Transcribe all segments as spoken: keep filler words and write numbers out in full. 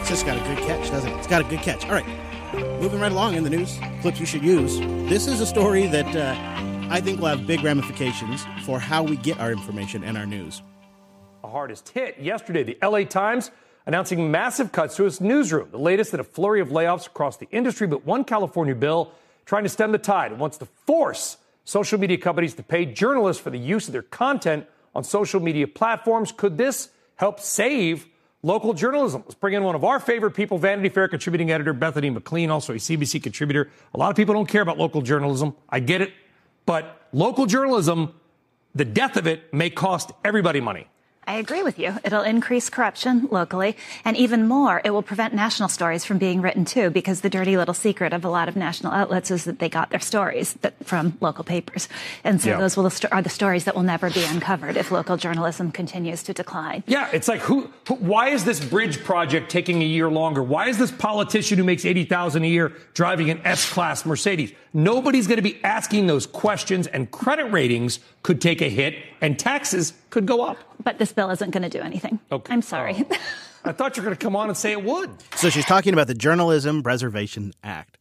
It's just got a good catch, doesn't it? It's got a good catch. All right, moving right along in the news, clips you should use. This is a story that uh, I think will have big ramifications for how we get our information and our news. The hardest hit yesterday, the L A Times announcing massive cuts to its newsroom, the latest in a flurry of layoffs across the industry, but one California bill trying to stem the tide and wants to force social media companies to pay journalists for the use of their content on social media platforms. Could this help save local journalism? Let's bring in one of our favorite people, Vanity Fair contributing editor Bethany McLean, also a C B C contributor. A lot of people don't care about local journalism. I get it. But local journalism, the death of it may cost everybody money. I agree with you. It'll increase corruption locally, and even more, it will prevent national stories from being written too, because the dirty little secret of a lot of national outlets is that they got their stories that, from local papers. And so yeah. those will, are the stories that will never be uncovered if local journalism continues to decline. Yeah, it's like, who, who why is this bridge project taking a year longer? Why is this politician who makes eighty thousand dollars a year driving an S-Class Mercedes? Nobody's going to be asking those questions, and credit ratings could take a hit, and taxes could go up. But this bill isn't going to do anything. Okay. I'm sorry. Oh. I thought you were going to come on and say it would. So she's talking about the Journalism Preservation Act.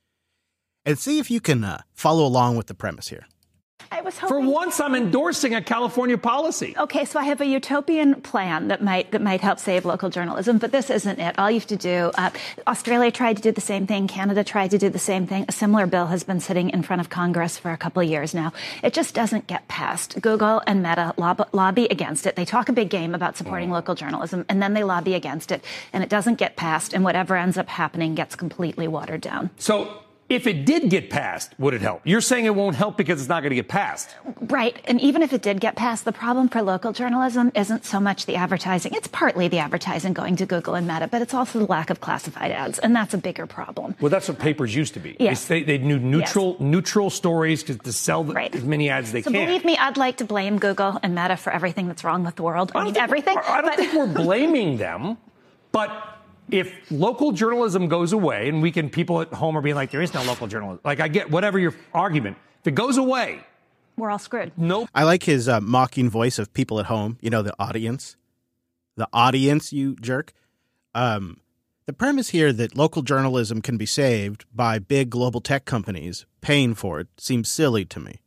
And see if you can uh, follow along with the premise here. I was hoping... For once, I'm endorsing a California policy. Okay, so I have a utopian plan that might that might help save local journalism, but this isn't it. All you have to do, uh, Australia tried to do the same thing. Canada tried to do the same thing. A similar bill has been sitting in front of Congress for a couple of years now. It just doesn't get passed. Google and Meta lob- lobby against it. They talk a big game about supporting mm. local journalism, and then they lobby against it, and it doesn't get passed, and whatever ends up happening gets completely watered down. So... if it did get passed, would it help? You're saying it won't help because it's not going to get passed. Right. And even if it did get passed, the problem for local journalism isn't so much the advertising. It's partly the advertising going to Google and Meta, but it's also the lack of classified ads. And that's a bigger problem. Well, that's what papers used to be. Yes. They, they knew neutral, yes. neutral stories to, to sell the, right. as many ads as they so can. So believe me, I'd like to blame Google and Meta for everything that's wrong with the world. I, I mean, think, everything. I don't but... think we're blaming them, but... if local journalism goes away, and we can, people at home are being like, there is no local journalism. Like, I get whatever your argument. If it goes away, we're all screwed. Nope. I like his uh, mocking voice of people at home. You know, the audience. The audience, you jerk. Um, the premise here that local journalism can be saved by big global tech companies paying for it seems silly to me.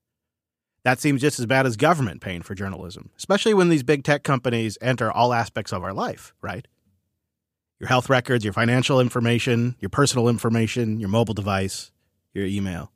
That seems just as bad as government paying for journalism, especially when these big tech companies enter all aspects of our life, right? Your health records, your financial information, your personal information, your mobile device, your email.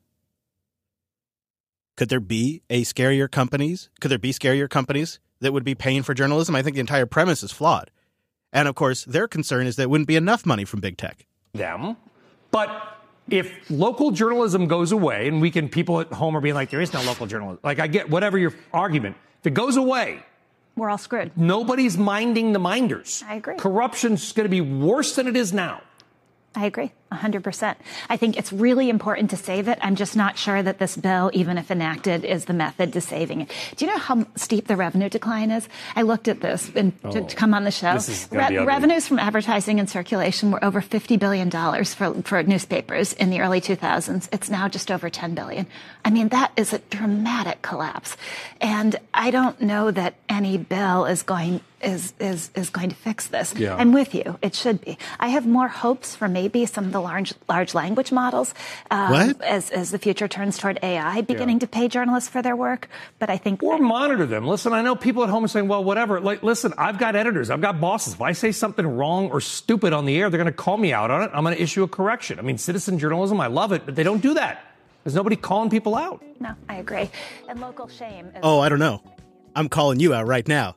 Could there be a scarier companies? Could there be scarier companies that would be paying for journalism? I think the entire premise is flawed. And of course, their concern is that it wouldn't be enough money from big tech. Them. But if local journalism goes away, and we can, people at home are being like, there is no local journalism. Like, I get whatever your argument. If it goes away, we're all screwed. Nobody's minding the minders. I agree. Corruption's going to be worse than it is now. I agree, one hundred percent. I think it's really important to save it. I'm just not sure that this bill, even if enacted, is the method to saving it. Do you know how steep the revenue decline is? I looked at this and oh, to, to come on the show. Re- revenues from advertising and circulation were over fifty billion dollars for, for newspapers in the early two thousands. It's now just over ten billion dollars. I mean, that is a dramatic collapse. And I don't know that any bill is going is is is going to fix this. Yeah. I'm with you. It should be. I have more hopes for maybe some of the large large language models um, what? as as the future turns toward A I beginning yeah. to pay journalists for their work. But I think or that, monitor them. Listen, I know people at home are saying, well, whatever. Like, listen, I've got editors, I've got bosses. If I say something wrong or stupid on the air, they're going to call me out on it. I'm going to issue a correction. I mean, citizen journalism, I love it, but they don't do that. There's nobody calling people out. No, I agree. And local shame. Is- oh, I don't know. I'm calling you out right now.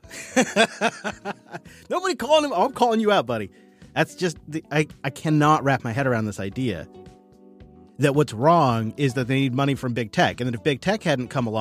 Nobody calling him. I'm calling you out, buddy. That's just, the, I, I cannot wrap my head around this idea that what's wrong is that they need money from big tech. And that if big tech hadn't come along,